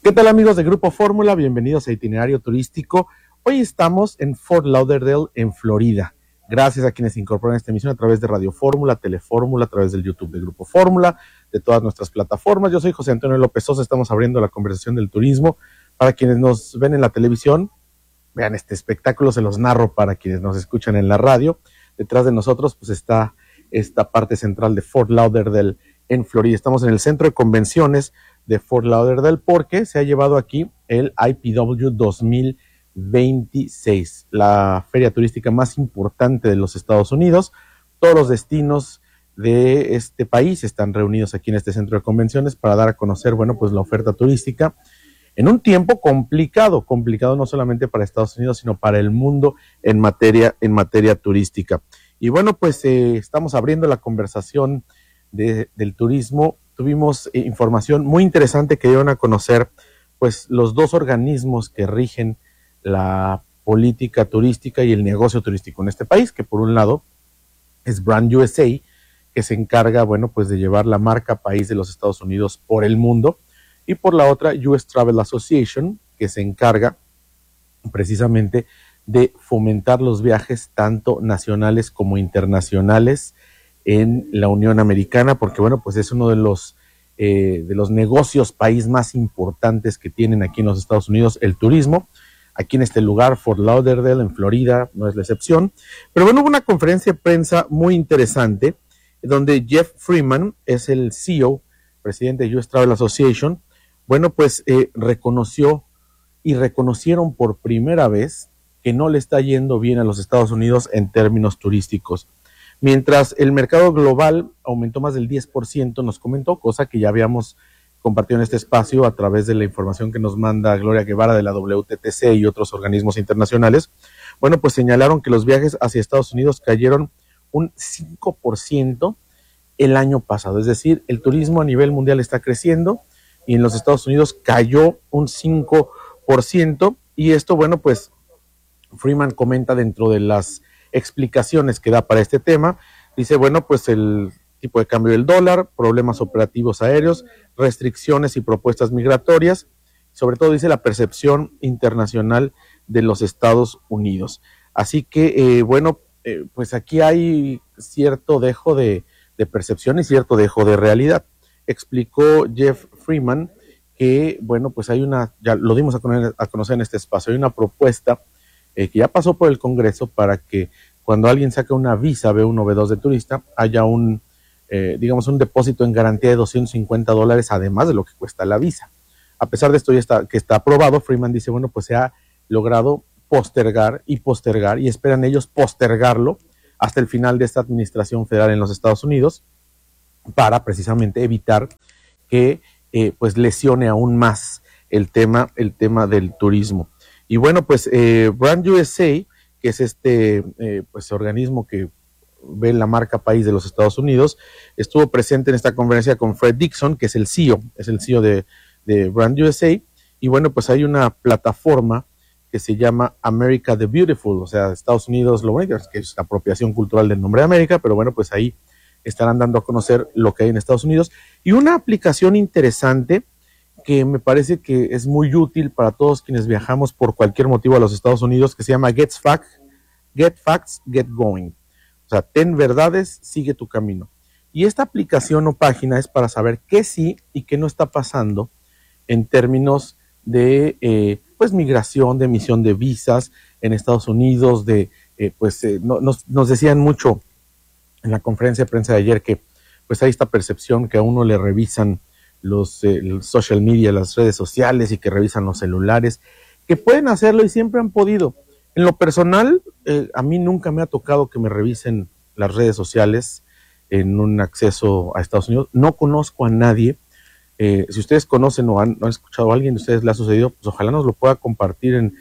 ¿Qué tal, amigos de Grupo Fórmula? Bienvenidos a Itinerario Turístico. Hoy estamos en Fort Lauderdale, en Florida. Gracias a quienes incorporan esta emisión a través de Radio Fórmula, Telefórmula, a través del YouTube de Grupo Fórmula, de todas nuestras plataformas. Yo soy José Antonio López Sosa, estamos abriendo la conversación del turismo. Para quienes nos ven en la televisión, vean este espectáculo, se los narro para quienes nos escuchan en la radio. Detrás de nosotros pues está esta parte central de Fort Lauderdale en Florida. Estamos en el centro de convenciones de Fort Lauderdale porque se ha llevado aquí el IPW 2026, la feria turística más importante de los Estados Unidos. Todos los destinos de este país están reunidos aquí en este centro de convenciones para dar a conocer, bueno, pues la oferta turística en un tiempo complicado no solamente para Estados Unidos, sino para el mundo en materia turística. Y bueno, pues estamos abriendo la conversación del turismo. Tuvimos información muy interesante que dieron a conocer pues los dos organismos que rigen la política turística y el negocio turístico en este país, que por un lado es Brand USA, que se encarga, bueno, pues de llevar la marca país de los Estados Unidos por el mundo, y por la otra US Travel Association, que se encarga precisamente de fomentar los viajes tanto nacionales como internacionales en la Unión Americana, porque bueno, pues es uno de los negocios país más importantes que tienen aquí en los Estados Unidos, el turismo. Aquí en este lugar, Fort Lauderdale, en Florida, no es la excepción. Pero bueno, hubo una conferencia de prensa muy interesante, donde Jeff Freeman es el CEO, presidente de US Travel Association. Bueno, pues reconocieron por primera vez que no le está yendo bien a los Estados Unidos en términos turísticos. Mientras el mercado global aumentó más del 10%, nos comentó, cosa que ya habíamos compartido en este espacio a través de la información que nos manda Gloria Guevara de la WTTC y otros organismos internacionales. Bueno, pues señalaron que los viajes hacia Estados Unidos cayeron un 5% el año pasado. Es decir, el turismo a nivel mundial está creciendo y en los Estados Unidos cayó un 5%. Y esto, bueno, pues Freeman comenta dentro de las explicaciones que da para este tema. Dice, bueno, pues el tipo de cambio del dólar, problemas operativos aéreos, restricciones y propuestas migratorias, sobre todo dice la percepción internacional de los Estados Unidos. Así que, pues aquí hay cierto dejo de percepción y cierto dejo de realidad. Explicó Jeff Freeman que, bueno, pues hay ya lo dimos a conocer en este espacio, hay una propuesta que ya pasó por el Congreso para que cuando alguien saca una visa B1 o B2 de turista, haya un depósito en garantía de $250, además de lo que cuesta la visa. A pesar de esto que está aprobado, Freeman dice, bueno, pues se ha logrado postergar y esperan ellos postergarlo hasta el final de esta administración federal en los Estados Unidos para precisamente evitar que pues lesione aún más el tema del turismo. Y bueno, pues Brand USA, que es este pues organismo que ve la marca país de los Estados Unidos, estuvo presente en esta conferencia con Fred Dixon, que es el CEO de Brand USA. Y bueno, pues hay una plataforma que se llama America the Beautiful, o sea, Estados Unidos lo bonito, que es la apropiación cultural del nombre de América, pero bueno, pues ahí estarán dando a conocer lo que hay en Estados Unidos. Y una aplicación interesante que me parece que es muy útil para todos quienes viajamos por cualquier motivo a los Estados Unidos, que se llama Get Facts, Get Going. O sea, ten verdades, sigue tu camino. Y esta aplicación o página es para saber qué sí y qué no está pasando en términos de pues migración, de emisión de visas en Estados Unidos, nos decían mucho en la conferencia de prensa de ayer que pues hay esta percepción que a uno le revisan los social media, las redes sociales, y que revisan los celulares, que pueden hacerlo y siempre han podido. En lo personal, a mí nunca me ha tocado que me revisen las redes sociales en un acceso a Estados Unidos. No conozco a nadie. Si ustedes conocen o han escuchado a alguien de ustedes le ha sucedido, pues ojalá nos lo pueda compartir en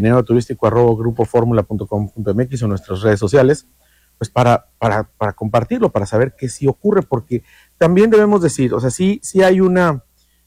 itinerarioturístico@grupoformula.com.mx o nuestras redes sociales, pues para compartirlo, para saber qué sí ocurre, porque también debemos decir, o sea, sí hay un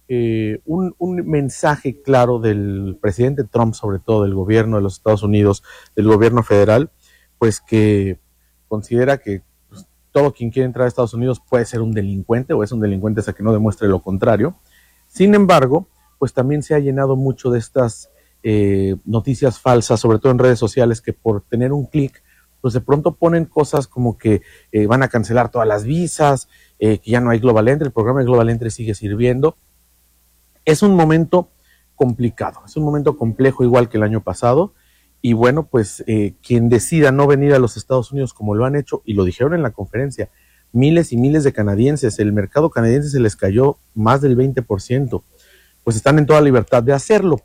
mensaje claro del presidente Trump, sobre todo del gobierno de los Estados Unidos, del gobierno federal, pues que considera que pues, todo quien quiere entrar a Estados Unidos puede ser un delincuente o es un delincuente hasta que no demuestre lo contrario. Sin embargo, pues también se ha llenado mucho de estas noticias falsas, sobre todo en redes sociales, que por tener un clic, pues de pronto ponen cosas como que van a cancelar todas las visas, que ya no hay Global Entry, el programa de Global Entry sigue sirviendo. Es un momento complicado, es un momento complejo igual que el año pasado, y bueno, pues quien decida no venir a los Estados Unidos como lo han hecho, y lo dijeron en la conferencia, miles y miles de canadienses, el mercado canadiense se les cayó más del 20%, pues están en toda libertad de hacerlo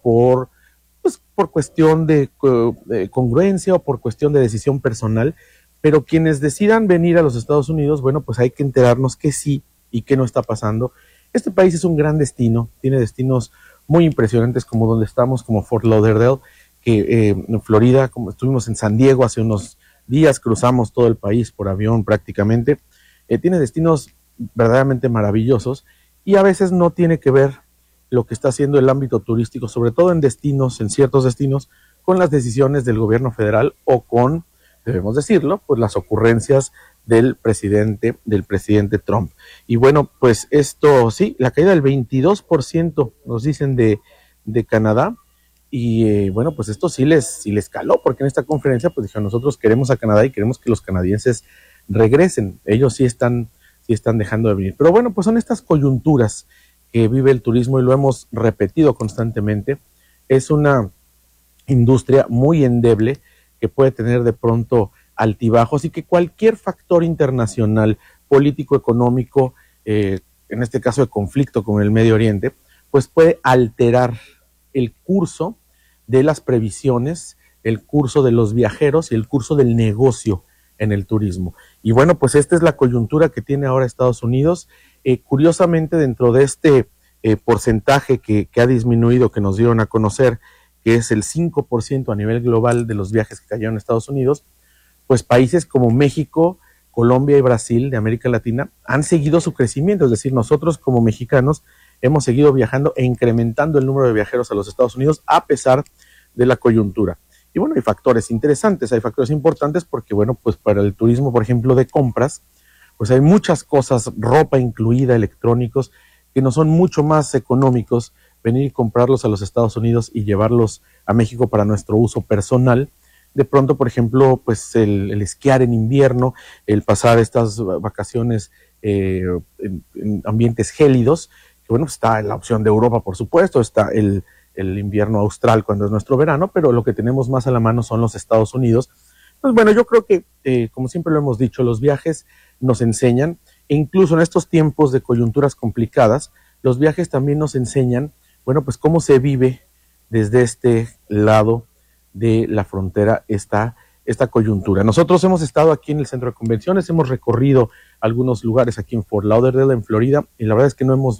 por cuestión de congruencia o por cuestión de decisión personal, pero quienes decidan venir a los Estados Unidos, bueno, pues hay que enterarnos que sí y que no está pasando. Este país es un gran destino, tiene destinos muy impresionantes como donde estamos, como Fort Lauderdale, que en Florida, como estuvimos en San Diego hace unos días, cruzamos todo el país por avión prácticamente, tiene destinos verdaderamente maravillosos y a veces no tiene que ver lo que está haciendo el ámbito turístico, sobre todo en destinos, en ciertos destinos, con las decisiones del gobierno federal o con, debemos decirlo, pues las ocurrencias del presidente Trump. Y bueno, pues esto sí, la caída del 22% nos dicen de Canadá, y bueno, pues esto sí les caló, porque en esta conferencia pues dijeron, nosotros queremos a Canadá y queremos que los canadienses regresen. Ellos sí están dejando de venir. Pero bueno, pues son estas coyunturas que vive el turismo y lo hemos repetido constantemente. Es una industria muy endeble que puede tener de pronto altibajos y que cualquier factor internacional, político, económico, en este caso de conflicto con el Medio Oriente, pues puede alterar el curso de las previsiones, el curso de los viajeros y el curso del negocio en el turismo. Y bueno, pues esta es la coyuntura que tiene ahora Estados Unidos. Curiosamente, dentro de este porcentaje que ha disminuido, que nos dieron a conocer, que es el 5% a nivel global de los viajes que cayeron a Estados Unidos, pues países como México, Colombia y Brasil de América Latina han seguido su crecimiento, es decir, nosotros como mexicanos hemos seguido viajando e incrementando el número de viajeros a los Estados Unidos a pesar de la coyuntura. Y bueno, hay factores interesantes, hay factores importantes porque, bueno, pues para el turismo, por ejemplo, de compras, pues hay muchas cosas, ropa incluida, electrónicos, que nos son mucho más económicos venir y comprarlos a los Estados Unidos y llevarlos a México para nuestro uso personal. De pronto, por ejemplo, pues el esquiar en invierno, el pasar estas vacaciones en ambientes gélidos, que bueno, está la opción de Europa, por supuesto, está el invierno austral cuando es nuestro verano, pero lo que tenemos más a la mano son los Estados Unidos. Pues bueno, yo creo que, como siempre lo hemos dicho, los viajes nos enseñan, e incluso en estos tiempos de coyunturas complicadas, los viajes también nos enseñan, bueno, pues cómo se vive desde este lado de la frontera esta coyuntura. Nosotros hemos estado aquí en el centro de convenciones, hemos recorrido algunos lugares aquí en Fort Lauderdale, en Florida, y la verdad es que no hemos